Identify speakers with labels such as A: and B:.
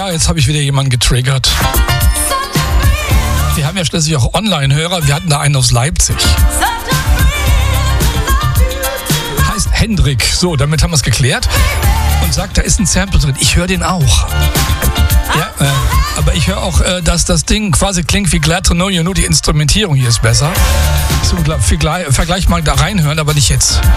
A: Ja, jetzt habe ich wieder jemanden getriggert. Wir haben ja schließlich auch Online-Hörer. Wir hatten da einen aus Leipzig. Heißt Hendrik. So, damit haben wir es geklärt. Und sagt, da ist ein Sample drin. Ich höre den auch. Ja, aber ich höre auch, dass das Ding quasi klingt wie Glad to Know You, nur die Instrumentierung hier ist besser. So, Vergleich mal da reinhören, aber nicht jetzt.